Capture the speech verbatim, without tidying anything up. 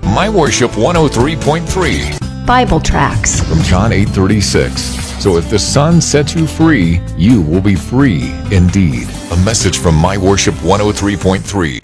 My Worship one oh three point three. Bible tracts From John eight thirty-six. So if the Son sets you free, you will be free indeed. A message from My Worship one oh three point three.